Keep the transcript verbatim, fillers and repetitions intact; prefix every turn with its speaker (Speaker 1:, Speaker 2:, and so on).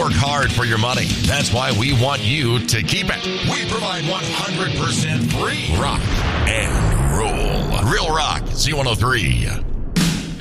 Speaker 1: work hard for your money. That's why we want you to keep it. We provide one hundred percent free rock and roll. Real Rock, Z one oh three.